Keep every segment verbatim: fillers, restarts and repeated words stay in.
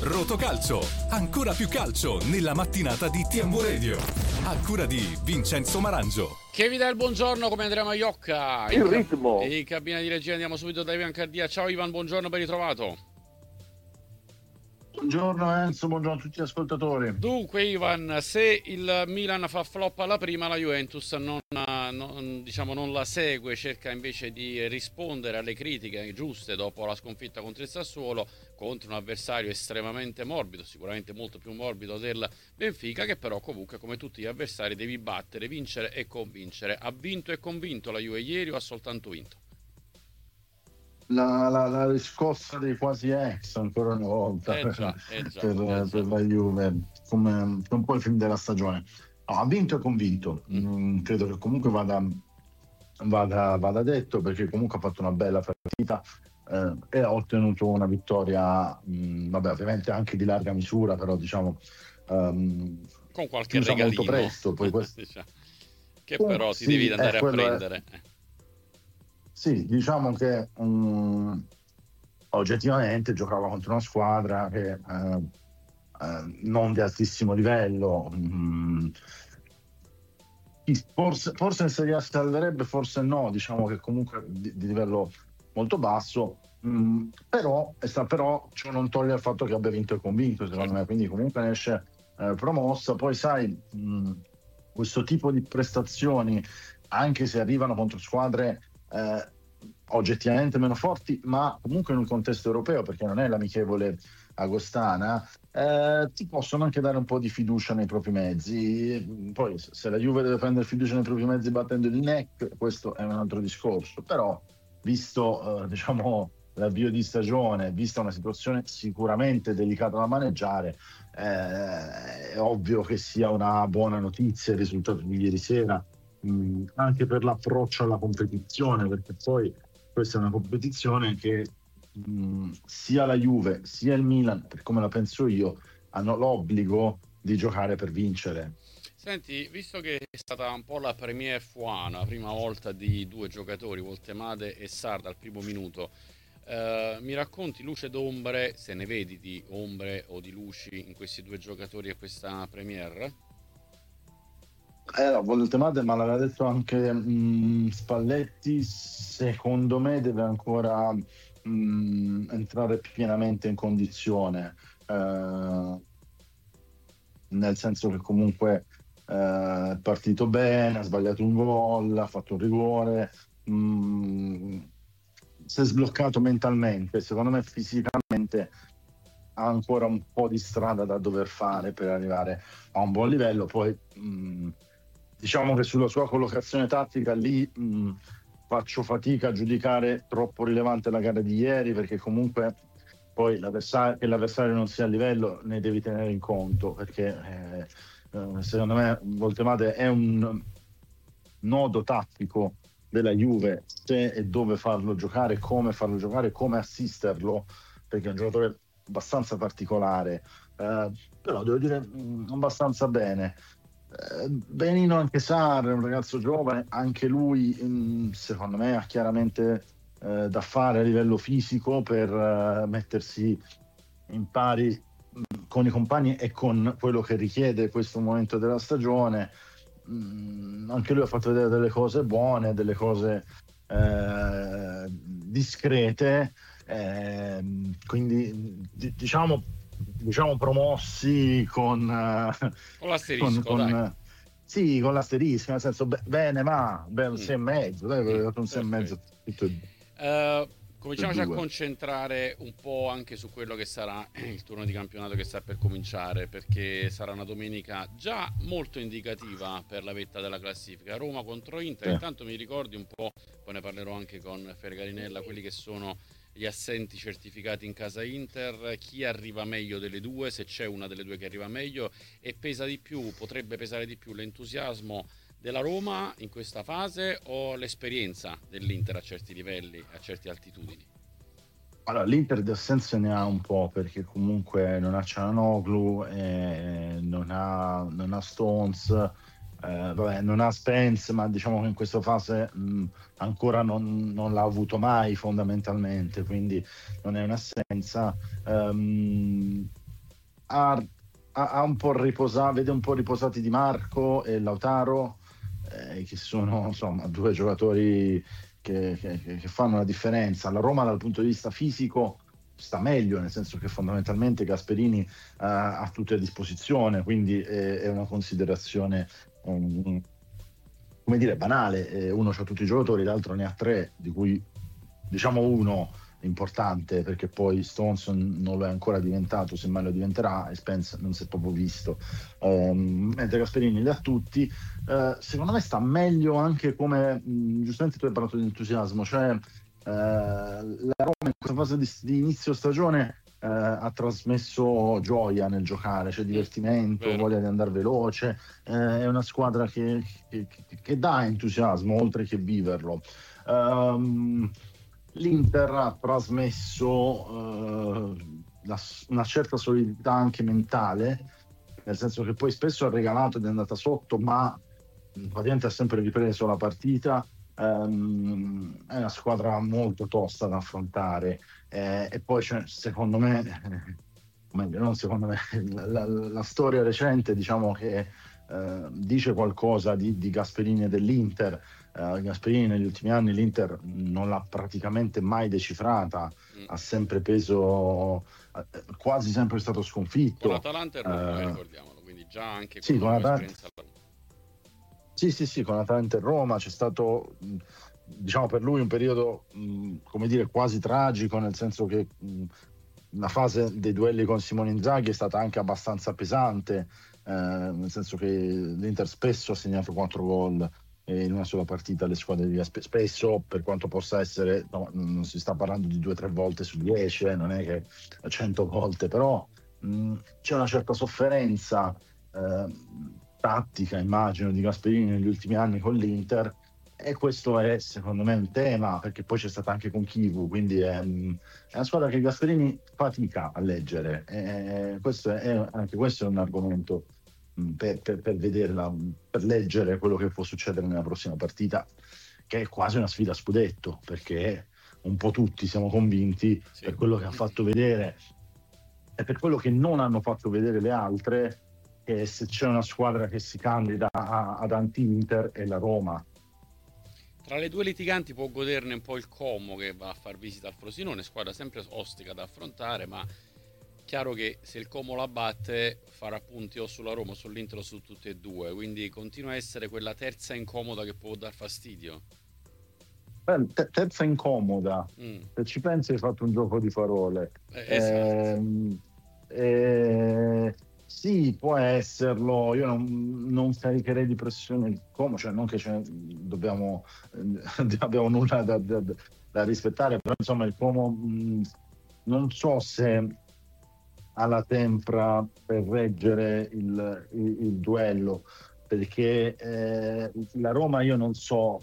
Rotocalcio, ancora più calcio nella mattinata di T M V Radio. A cura di Vincenzo Marangio. Che vi dà il buongiorno come Andrea Maiocca. Il in ritmo. In cabina di regia andiamo subito da Ivan Cardia. Ciao Ivan, buongiorno, ben ritrovato. Buongiorno Enzo, buongiorno a tutti gli ascoltatori. Dunque Ivan, se il Milan fa flop alla prima, la Juventus non, non, diciamo, non la segue, cerca invece di rispondere alle critiche giuste dopo la sconfitta contro il Sassuolo, contro un avversario estremamente morbido, sicuramente molto più morbido del Benfica, che però comunque come tutti gli avversari devi battere, vincere e convincere. Ha vinto e convinto la Juve ieri o ha soltanto vinto? La, la, la riscossa dei quasi ex ancora una volta eh già, eh già, per, eh per la Juve, come, come un po' il film della stagione. No, ha vinto e convinto. Mm. Mm, credo che comunque vada, vada, vada detto, perché comunque ha fatto una bella partita eh, e ha ottenuto una vittoria, mh, vabbè, ovviamente anche di larga misura, però diciamo um, con qualche regalino molto presto. Poi questo... che però ti sì, devi andare a prendere. È... Sì, diciamo che um, oggettivamente giocava contro una squadra che eh, eh, non di altissimo livello. Mm, forse, forse in Serie A salverebbe, forse no, diciamo che comunque di, di livello molto basso, mm, però, sta, però ciò non toglie il fatto che abbia vinto e convinto, secondo me, quindi comunque ne esce eh, promossa. Poi sai, mh, questo tipo di prestazioni, anche se arrivano contro squadre Eh, oggettivamente meno forti, ma comunque in un contesto europeo, perché non è l'amichevole agostana, eh, ti possono anche dare un po' di fiducia nei propri mezzi. Poi se la Juve deve prendere fiducia nei propri mezzi battendo il N E C, questo è un altro discorso, però visto eh, diciamo l'avvio di stagione, vista una situazione sicuramente delicata da maneggiare, eh, è ovvio che sia una buona notizia il risultato di ieri sera, mh, anche per l'approccio alla competizione, perché poi questa è una competizione che mh, sia la Juve sia il Milan, per come la penso io, hanno l'obbligo di giocare per vincere. Senti, visto che è stata un po' la Premier F uno, la prima volta di due giocatori, Voltemade e Sarr dal primo minuto, eh, mi racconti luce ed ombre, se ne vedi di ombre o di luci in questi due giocatori e questa Premier? Eh, no, Voltemade, ma l'aveva detto anche mh, Spalletti, secondo me deve ancora mh, entrare pienamente in condizione, eh, nel senso che comunque eh, è partito bene, ha sbagliato un gol, ha fatto un rigore, mh, si è sbloccato mentalmente, secondo me fisicamente ha ancora un po' di strada da dover fare per arrivare a un buon livello. Poi mh, diciamo che sulla sua collocazione tattica lì mh, faccio fatica a giudicare troppo rilevante la gara di ieri, perché comunque poi l'avversario, che l'avversario non sia a livello ne devi tenere in conto, perché eh, eh, secondo me Voltemade è un nodo tattico della Juve, se e dove farlo giocare, come farlo giocare, come assisterlo, perché è un giocatore abbastanza particolare, eh, però devo dire mh, abbastanza bene. Eh, benino anche Sarr, un ragazzo giovane, anche lui mh, secondo me ha chiaramente eh, da fare a livello fisico per eh, mettersi in pari mh, con i compagni e con quello che richiede questo momento della stagione. Mh, anche lui ha fatto vedere delle cose buone, delle cose eh, discrete, eh, quindi d- diciamo diciamo promossi con uh, con l'asterisco, con, con, dai. Sì, con l'asterisco, nel senso be- bene, ma bene, un Mm. sei e mezzo, dai, avevo dato un sei e Perfetto. mezzo tutto e due. Uh, cominciamoci a due. concentrare un po' anche su quello che sarà il turno di campionato che sta per cominciare, perché sarà una domenica già molto indicativa per la vetta della classifica. Roma contro Inter. Sì. Intanto mi ricordi un po', poi ne parlerò anche con Fergarinella, quelli che sono gli assenti certificati in casa Inter, chi arriva meglio delle due, se c'è una delle due che arriva meglio, e pesa di più, potrebbe pesare di più l'entusiasmo della Roma in questa fase o l'esperienza dell'Inter a certi livelli, a certe altitudini? Allora, l'Inter di assenze ne ha un po', perché comunque non ha Cianoglu, eh, non ha, non ha Stones, eh, vabbè, non ha Spence, ma diciamo che in questa fase mh, ancora non, non l'ha avuto mai fondamentalmente, quindi non è un'assenza. Um, ha, ha, ha un po' riposato, vede un po' riposati Di Marco e Lautaro, eh, che sono insomma due giocatori che, che, che fanno la differenza. La Roma dal punto di vista fisico sta meglio, nel senso che fondamentalmente Gasperini uh, ha tutte a disposizione, quindi è, è una considerazione um, come dire banale. Eh, uno c'ha tutti i giocatori, l'altro ne ha tre, di cui diciamo uno importante, perché poi Stones non lo è ancora diventato, semmai lo diventerà, e Spence non si è proprio visto, um, mentre Gasperini li ha tutti. Uh, secondo me sta meglio anche come mh, giustamente tu hai parlato di entusiasmo, cioè uh, la Roma in questa fase di, di inizio stagione uh, ha trasmesso gioia nel giocare, cioè divertimento, Vero. voglia di andare veloce, uh, è una squadra che, che, che, che dà entusiasmo oltre che viverlo. Um, L'Inter ha trasmesso uh, la, una certa solidità anche mentale, nel senso che poi spesso ha regalato ed è andata sotto, ma praticamente ha sempre ripreso la partita. Um, è una squadra molto tosta da affrontare, eh, e poi cioè, secondo me, eh, meglio non secondo me, la, la, la storia recente diciamo che eh, dice qualcosa di, di Gasperini e dell'Inter. Uh, Gasperini negli ultimi anni l'Inter non l'ha praticamente mai decifrata, Mm. ha sempre peso, eh, quasi sempre stato sconfitto. Con Atalanta e Roma, eh, Uh, ricordiamolo, quindi già anche con sì, una con nuova Atalanta, esperienza alla Roma. sì, sì, sì, con Atalanta e Roma c'è stato, mh, diciamo per lui un periodo, mh, come dire, quasi tragico, nel senso che mh, la fase dei duelli con Simone Inzaghi è stata anche abbastanza pesante, eh, nel senso che l'Inter spesso ha segnato quattro gol in una sola partita alle squadre di Gasperini, spesso, per quanto possa essere, no, non si sta parlando di due o tre volte su dieci, eh, non è che cento volte, però mh, c'è una certa sofferenza eh, tattica, immagino, di Gasperini negli ultimi anni con l'Inter, e questo è secondo me un tema, perché poi c'è stata anche con Chivu, quindi è, mh, è una squadra che Gasperini fatica a leggere, e questo è, anche questo è un argomento mh, per, per, per vederla, per leggere quello che può succedere nella prossima partita, che è quasi una sfida a scudetto, perché un po' tutti siamo convinti, Sì. per quello che ha fatto vedere e per quello che non hanno fatto vedere le altre, che se c'è una squadra che si candida a, ad anti-Inter è la Roma. Tra le due litiganti può goderne un po' il Como, che va a far visita al Frosinone, squadra sempre ostica da affrontare, ma chiaro che se il Como la batte farà punti o sulla Roma o sull'Inter o su tutte e due, quindi continua a essere quella terza incomoda che può dar fastidio. Beh, te- terza incomoda, Mm. se ci pensi hai fatto un gioco di parole. Eh, esatto. Ehm, eh, sì, può esserlo, io non, non caricherei di pressione il Como, cioè non che ce ne dobbiamo, eh, abbiamo nulla da, da- da rispettare, però insomma il Como mh, non so se ha la tempra per reggere il, il- il duello, perché eh, la Roma io non so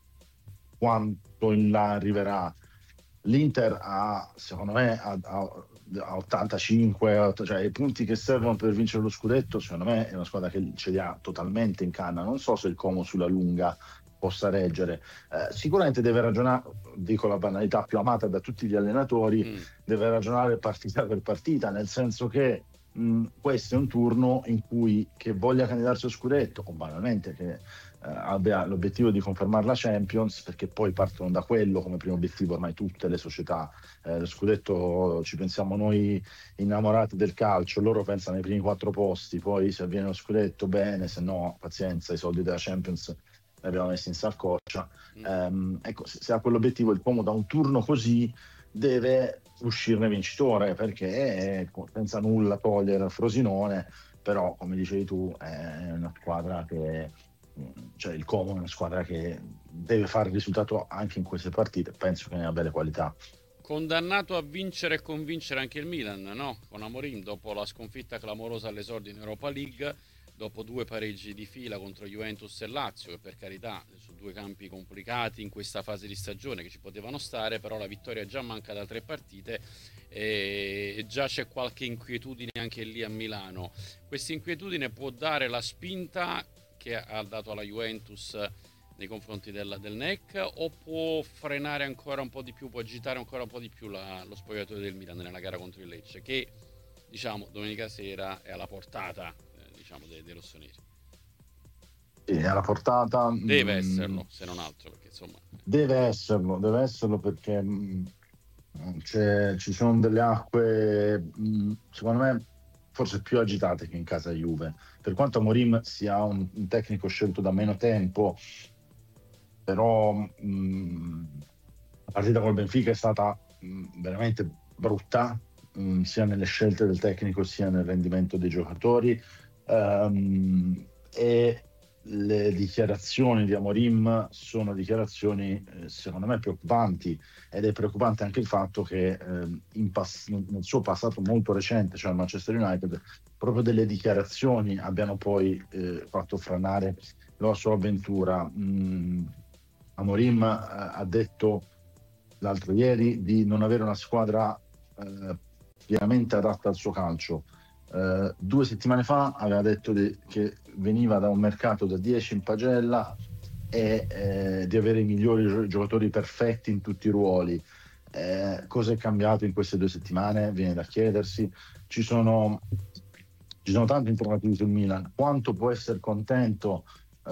quanto in là arriverà. L'Inter ha, secondo me, ha, ha- ha ottantacinque, cioè i punti che servono per vincere lo scudetto, secondo me è una squadra che ce li ha totalmente in canna. Non so se il Como sulla lunga possa reggere. Eh, sicuramente deve ragionare, dico la banalità più amata da tutti gli allenatori, Mm. deve ragionare partita per partita, nel senso che mh, questo è un turno in cui che voglia candidarsi allo scudetto, o banalmente che eh, abbia l'obiettivo di confermare la Champions, perché poi partono da quello come primo obiettivo ormai tutte le società. Eh, lo scudetto ci pensiamo noi innamorati del calcio, loro pensano ai primi quattro posti, poi se avviene lo scudetto bene, se no pazienza, i soldi della Champions li abbiamo messi in saccoccia. Mm. Ehm, ecco, se, se ha quell'obiettivo il Como da un turno così deve uscirne vincitore, perché eh, senza nulla togliere al Frosinone, però come dicevi tu è una squadra che, cioè il Como è una squadra che deve fare il risultato anche in queste partite, penso che ne abbia le qualità. Condannato a vincere e convincere anche il Milan, no? Con Amorim, dopo la sconfitta clamorosa all'esordio in Europa League, dopo due pareggi di fila contro Juventus e Lazio, che per carità su due campi complicati in questa fase di stagione che ci potevano stare, però la vittoria già manca da tre partite e già c'è qualche inquietudine anche lì a Milano. Questa inquietudine può dare la spinta che ha dato alla Juventus nei confronti del, del N E C, o può frenare ancora un po' di più, può agitare ancora un po' di più la, lo spogliatoio del Milan nella gara contro il Lecce, che diciamo domenica sera è alla portata eh, diciamo dei, dei rossoneri. Sì, è alla portata. Deve mh, esserlo, se non altro, perché insomma Deve esserlo, deve esserlo perché mh, c'è- ci sono delle acque, mh, secondo me, forse più agitate che in casa Juve. Per quanto Amorim sia un, un tecnico scelto da meno tempo, però mh, la partita col Benfica è stata mh, veramente brutta, mh, sia nelle scelte del tecnico sia nel rendimento dei giocatori. Ehm, e le dichiarazioni di Amorim sono dichiarazioni eh, secondo me preoccupanti, ed è preoccupante anche il fatto che ehm, in pass- nel suo passato molto recente, cioè al Manchester United, proprio delle dichiarazioni abbiano poi eh, fatto franare la sua avventura. Mm, Amorim eh, ha detto l'altro ieri di non avere una squadra eh, pienamente adatta al suo calcio. Eh, due settimane fa aveva detto di- che veniva da un mercato da dieci in pagella e eh, di avere i migliori gio- giocatori perfetti in tutti i ruoli. Eh, cosa è cambiato in queste due settimane? Viene da chiedersi. Ci sono, ci sono tanti informativi sul Milan. Quanto può essere contento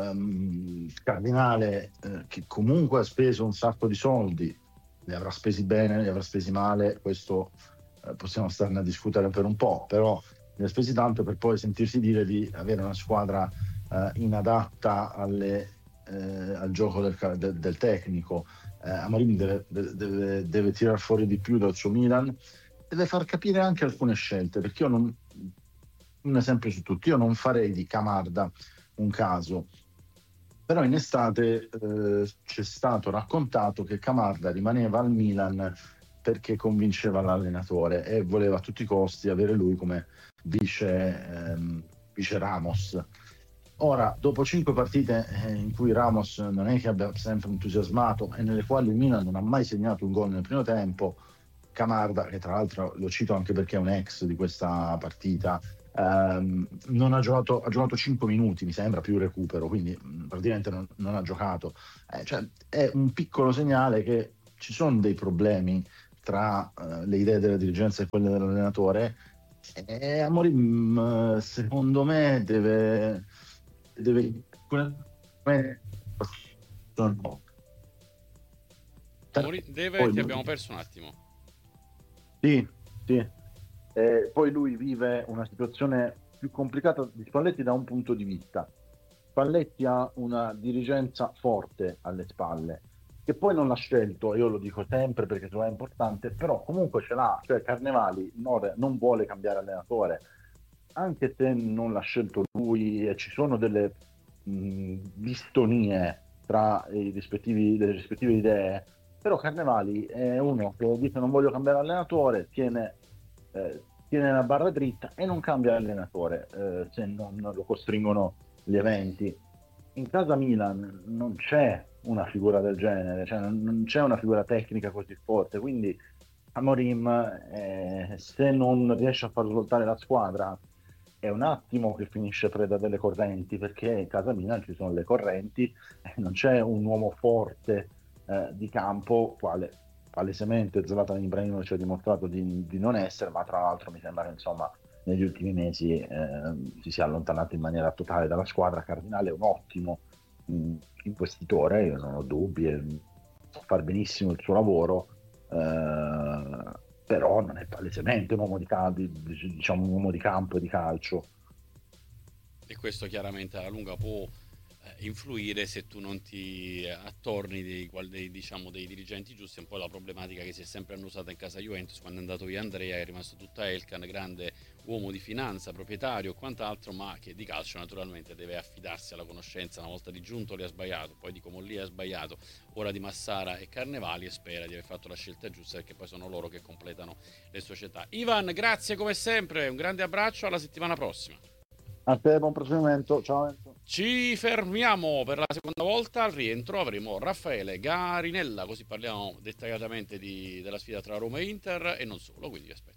ehm, Cardinale, eh, che comunque ha speso un sacco di soldi, li avrà spesi bene, li avrà spesi male, questo eh, possiamo starne a discutere per un po', però li ha spesi tanto per poi sentirsi dire di avere una squadra eh, inadatta alle, eh, al gioco del, del, del tecnico. Eh, Amorim deve, deve, deve tirar fuori di più dal suo Milan, deve far capire anche alcune scelte, perché io non, un esempio su tutti, io non farei di Camarda un caso, però in estate eh, c'è stato raccontato che Camarda rimaneva al Milan perché convinceva l'allenatore e voleva a tutti i costi avere lui come vice, ehm, vice Ramos. Ora, dopo cinque partite eh, in cui Ramos non è che abbia sempre entusiasmato e nelle quali il Milan non ha mai segnato un gol nel primo tempo, Camarda, che tra l'altro lo cito anche perché è un ex di questa partita, ehm, non ha giocato, ha giocato cinque minuti, mi sembra, più recupero, quindi mh, praticamente non, non ha giocato. Eh, cioè, è un piccolo segnale che ci sono dei problemi tra eh, le idee della dirigenza e quelle dell'allenatore. E Amorim, eh, secondo me, deve, deve Amori, deve, poi ti abbiamo lui, perso un attimo. sì, sì. Eh, poi lui vive una situazione più complicata di Spalletti da un punto di vista. Spalletti ha una dirigenza forte alle spalle, che poi non l'ha scelto, io lo dico sempre perché secondo me è importante, però comunque ce l'ha, cioè Carnevali non, non vuole cambiare allenatore, anche se non l'ha scelto lui e ci sono delle mh, distonie tra i rispettivi, le rispettive idee, però Carnevali è uno che dice non voglio cambiare allenatore, tiene, eh, tiene la barra dritta e non cambia allenatore eh, se non, non lo costringono gli eventi. In casa Milan non c'è una figura del genere, cioè non, non c'è una figura tecnica così forte, quindi Amorim eh, se non riesce a far svoltare la squadra è un attimo che finisce preda delle correnti, perché in casa Milan ci sono le correnti e non c'è un uomo forte eh, di campo, quale palesemente Zlatan Ibrahimovic ci ha dimostrato di, di non essere, ma tra l'altro mi sembra che insomma negli ultimi mesi eh, si sia allontanato in maniera totale dalla squadra. Cardinale è un ottimo mh, investitore, io non ho dubbi, e sa far benissimo il suo lavoro, eh, però non è palesemente un uomo di, cal- diciamo, un uomo di campo e di calcio. E questo chiaramente alla lunga può eh, influire se tu non ti attorni dei, dei, diciamo, dei dirigenti giusti. È un po' la problematica che si è sempre annusata in casa Juventus quando è andato via Andrea, è rimasto tutta Elkan, grande uomo di finanza, proprietario e quant'altro, ma che di calcio naturalmente deve affidarsi alla conoscenza. Una volta di Giuntoli ha sbagliato, poi di Comolli ha sbagliato, ora di Massara e Carnevali, e spera di aver fatto la scelta giusta perché poi sono loro che completano le società. Ivan, grazie come sempre, un grande abbraccio, alla settimana prossima. A te, buon proseguimento, ciao Enzo. Ci fermiamo per la seconda volta. Al rientro avremo Raffaele Garinella, così parliamo dettagliatamente di, della sfida tra Roma e Inter e non solo, quindi vi aspetto.